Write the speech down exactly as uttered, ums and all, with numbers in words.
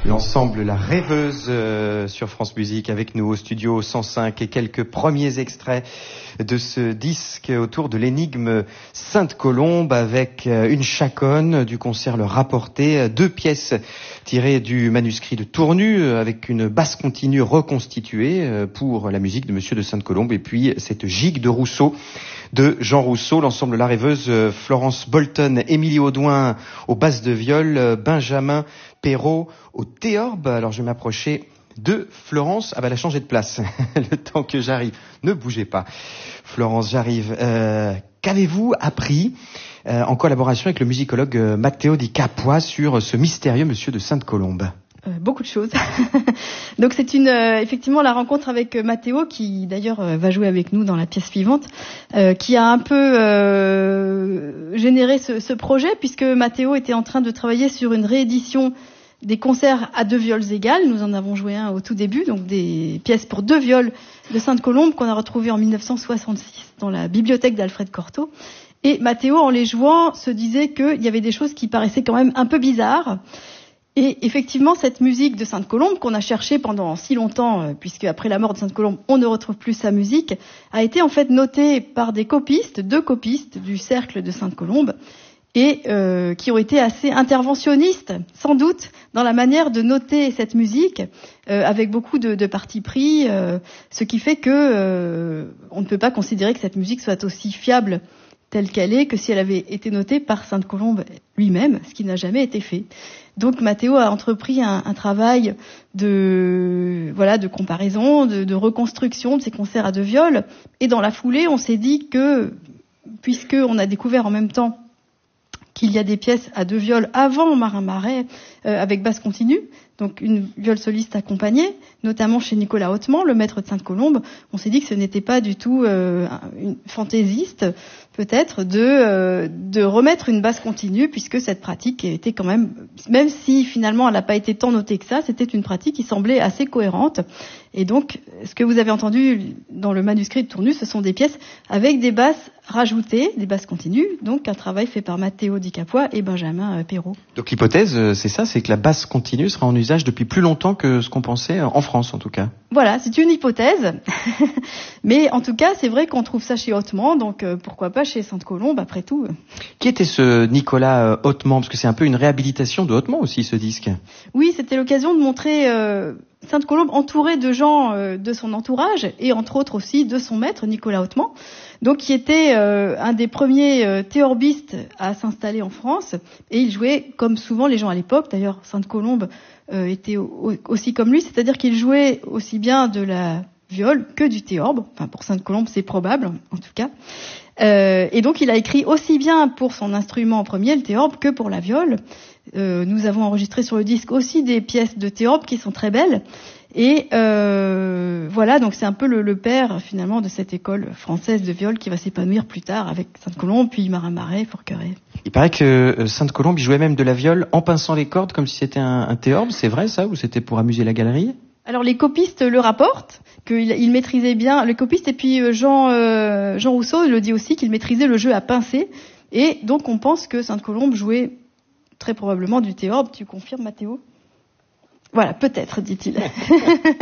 L'ensemble La Rêveuse euh, sur France Musique avec nous au studio cent cinq et quelques premiers extraits de ce disque autour de l'énigme Sainte-Colombe avec euh, une chaconne du concert Le Rapporté, deux pièces tirées du manuscrit de Tournu euh, avec une basse continue reconstituée euh, pour la musique de Monsieur de Sainte-Colombe et puis cette gigue de Rousseau de Jean Rousseau, l'ensemble La Rêveuse, euh, Florence Bolton, Émilie Audouin aux basses de viol, euh, Benjamin Perrault au théorbe. Alors je vais m'approcher de Florence. Ah bah elle a changé de place. Le temps que j'arrive. Ne bougez pas. Florence, j'arrive. Euh, qu'avez-vous appris euh, en collaboration avec le musicologue euh, Matteo Di Capua sur ce mystérieux Monsieur de Sainte-Colombe? Euh, beaucoup de choses. Donc c'est une euh, effectivement la rencontre avec euh, Matteo qui d'ailleurs euh, va jouer avec nous dans la pièce suivante, euh, qui a un peu euh, généré ce, ce projet puisque Matteo était en train de travailler sur une réédition des concerts à deux viols égales. Nous en avons joué un au tout début, donc des pièces pour deux viols de Sainte-Colombe qu'on a retrouvées en mille neuf cent soixante-six dans la bibliothèque d'Alfred Cortot. Et Matteo, en les jouant, se disait qu'il y avait des choses qui paraissaient quand même un peu bizarres. Et effectivement, cette musique de Sainte-Colombe, qu'on a cherchée pendant si longtemps, puisque après la mort de Sainte-Colombe, on ne retrouve plus sa musique, a été en fait notée par des copistes, deux copistes du cercle de Sainte-Colombe, et euh, qui ont été assez interventionnistes, sans doute, dans la manière de noter cette musique, euh, avec beaucoup de, de parti pris, euh, ce qui fait que euh, on ne peut pas considérer que cette musique soit aussi fiable telle qu'elle est que si elle avait été notée par Sainte-Colombe lui-même, ce qui n'a jamais été fait. Donc Matteo a entrepris un, un travail de voilà de comparaison, de, de reconstruction de ces concerts à deux viols, et dans la foulée, on s'est dit que puisque on a découvert en même temps qu'il y a des pièces à deux viols avant Marin Marais euh, avec basse continue, donc une viole soliste accompagnée, notamment chez Nicolas Hautement, le maître de Sainte-Colombe. On s'est dit que ce n'était pas du tout euh, une fantaisiste, peut-être, de euh, de remettre une basse continue, puisque cette pratique était quand même, même si finalement elle n'a pas été tant notée que ça, c'était une pratique qui semblait assez cohérente. Et donc, ce que vous avez entendu dans le manuscrit de Tournu, ce sont des pièces avec des basses rajoutées, des basses continues, donc un travail fait par Matteo Di Capua et Benjamin euh, Perrault. Donc l'hypothèse, c'est ça, c'est que la basse continue sera en usage depuis plus longtemps que ce qu'on pensait, en France en tout cas. Voilà, c'est une hypothèse, mais en tout cas, c'est vrai qu'on trouve ça chez Hautement, donc euh, pourquoi pas chez Sainte-Colombe, après tout. Qui était ce Nicolas euh, Hautement? Parce que c'est un peu une réhabilitation de Hautement aussi, ce disque. Oui, c'était l'occasion de montrer euh, Sainte-Colombe entourée de gens euh, de son entourage, et entre autres aussi de son maître, Nicolas Hautement, donc qui était euh, un des premiers euh, théorbistes à s'installer en France, et il jouait comme souvent les gens à l'époque, d'ailleurs Sainte-Colombe euh, était au, aussi comme lui, c'est-à-dire qu'il jouait aussi bien de la viole que du théorbe, enfin pour Sainte-Colombe c'est probable en tout cas, euh, et donc il a écrit aussi bien pour son instrument en premier, le théorbe, que pour la viole. Euh, nous avons enregistré sur le disque aussi des pièces de théorbe qui sont très belles, et euh, voilà, donc c'est un peu le, le père finalement de cette école française de viole qui va s'épanouir plus tard avec Sainte-Colombe, puis Marin Marais, Forqueray. Il paraît que Sainte-Colombe, il jouait même de la viole en pinçant les cordes comme si c'était un, un théorbe, c'est vrai ça, ou c'était pour amuser la galerie? Alors les copistes le rapportent, qu'il il maîtrisait bien, les copistes, et puis Jean, euh, Jean Rousseau le dit aussi qu'il maîtrisait le jeu à pincer, et donc on pense que Sainte-Colombe jouait très probablement du théorbe. Tu confirmes, Matteo? Voilà, peut-être, dit-il.